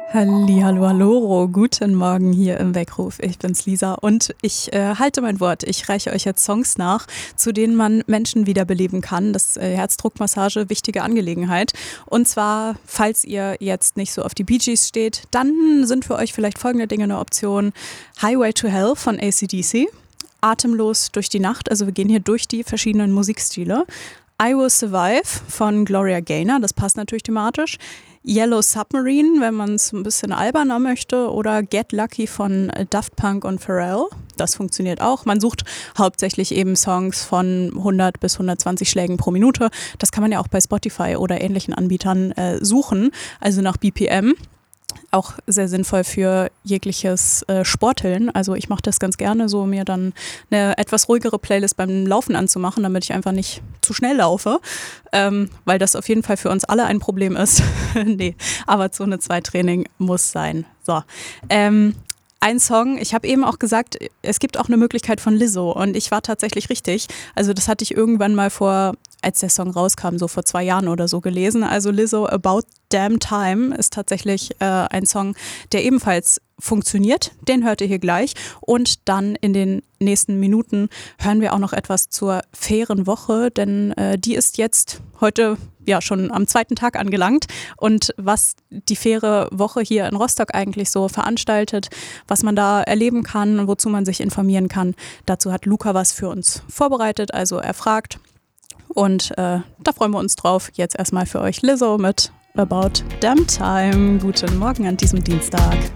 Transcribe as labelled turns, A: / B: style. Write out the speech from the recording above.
A: Hallihallo, hallo, guten Morgen hier im Weckruf. Ich bin's Lisa und ich halte mein Wort. Ich reiche euch jetzt Songs nach, zu denen man Menschen wiederbeleben kann. Das Herzdruckmassage, wichtige Angelegenheit. Und zwar, falls ihr jetzt nicht so auf die Bee Gees steht, dann sind für euch vielleicht folgende Dinge eine Option. Highway to Hell von AC/DC. Atemlos durch die Nacht, also wir gehen hier durch die verschiedenen Musikstile. I Will Survive von Gloria Gaynor, das passt natürlich thematisch. Yellow Submarine, wenn man es ein bisschen alberner möchte. Oder Get Lucky von Daft Punk und Pharrell. Das funktioniert auch. Man sucht hauptsächlich eben Songs von 100 bis 120 Schlägen pro Minute. Das kann man ja auch bei Spotify oder ähnlichen Anbietern suchen, also nach BPM. Auch sehr sinnvoll für jegliches Sporteln. Also ich mache das ganz gerne, so mir dann eine etwas ruhigere Playlist beim Laufen anzumachen, damit ich einfach nicht zu schnell laufe, weil das auf jeden Fall für uns alle ein Problem ist. Nee, aber Zone 2 Training muss sein. So, ein Song, ich habe eben auch gesagt, es gibt auch eine Möglichkeit von Lizzo und ich war tatsächlich richtig. Also das hatte ich irgendwann mal als der Song rauskam, so vor 2 Jahren oder so gelesen. Also Lizzo, About Damn Time ist tatsächlich ein Song, der ebenfalls funktioniert. Den hört ihr hier gleich. Und dann in den nächsten Minuten hören wir auch noch etwas zur fairen Woche, denn die ist jetzt heute ja schon am 2. Tag angelangt. Und was die faire Woche hier in Rostock eigentlich so veranstaltet, was man da erleben kann und wozu man sich informieren kann, dazu hat Luca was für uns vorbereitet. Also er fragt. Und da freuen wir uns drauf. Jetzt erstmal für euch Lizzo mit About Damn Time. Guten Morgen an diesem Dienstag.